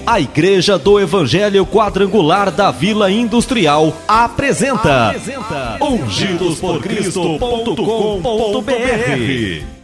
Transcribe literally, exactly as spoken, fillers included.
A Igreja do Evangelho Quadrangular da Vila Industrial apresenta, apresenta ungidos por cristo ponto com ponto br.